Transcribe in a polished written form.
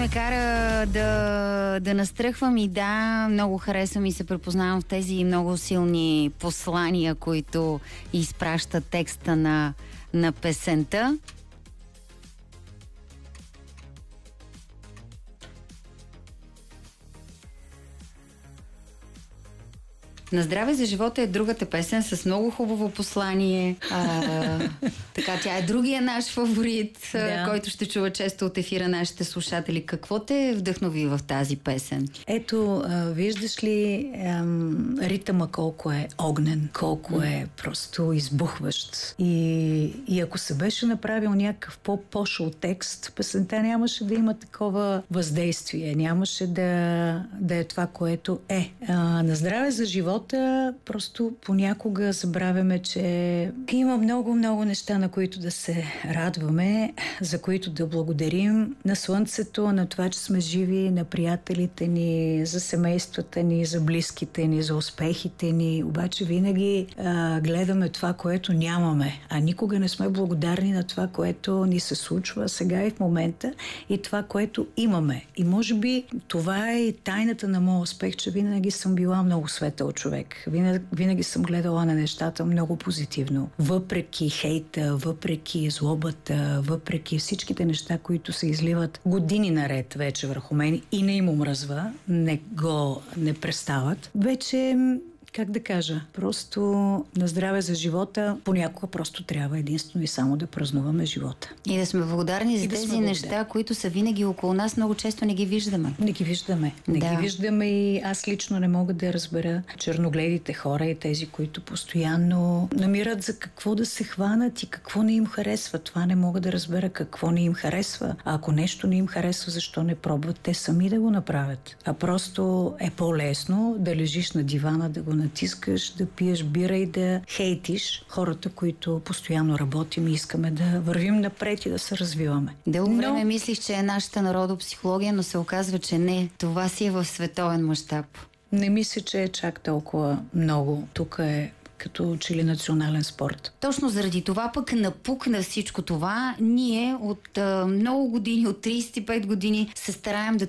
ме кара да настръхвам и да, много харесвам и се препознавам в тези много силни послания, които изпраща текста на песента. На здраве за живота е другата песен с много хубаво послание. Така, тя е другия наш фаворит, който ще чува често от ефира нашите слушатели. Какво те вдъхнови в тази песен? Ето, виждаш ли ритъма колко е огнен, колко е просто избухващ. И ако се беше направил някакъв по-пошъл текст, песента нямаше да има такова въздействие. Нямаше да е това, което е. На здраве за живота просто понякога забравяме, че има много неща, на които да се радваме, за които да благодарим, на слънцето, на това, че сме живи, на приятелите ни, за семействата ни, за близките ни, за успехите ни. Обаче винаги гледаме това, което нямаме, а никога не сме благодарни на това, което ни се случва сега и в момента, и това, което имаме. И може би това е и тайната на моя успех, че винаги съм била много светъл човек. Винаги съм гледала на нещата много позитивно. Въпреки хейта, въпреки злобата, въпреки всичките неща, които се изливат години наред вече върху мен и не им омръзва, не престават. Вече, как да кажа, просто на здраве за живота понякога просто трябва единствено и само да празнуваме живота. И да сме благодарни за тези неща, които са винаги около нас, много често не ги виждаме. Не ги виждаме и аз лично не мога да разбера черногледите хора и тези, които постоянно намират за какво да се хванат и какво не им харесва. Това не мога да разбера какво не им харесва. А ако нещо не им харесва, защо не пробват те сами да го направят? А просто е по-лесно да лежиш на дивана, да го натискаш, да пиеш бира и да хейтиш хората, които постоянно работим и искаме да вървим напред и да се развиваме. Дълго време мислих, че е нашата народопсихология, но се оказва, че не. Това си е в световен мащаб. Не мисля, че е чак толкова много. Тук е като че ли национален спорт. Точно заради това пък напукна всичко това. Ние от много години, от 35 години се стараем да